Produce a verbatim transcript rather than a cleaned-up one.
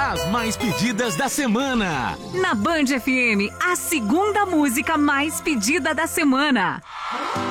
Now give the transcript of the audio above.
as mais pedidas da semana. Na Band F M, a segunda música mais pedida da semana.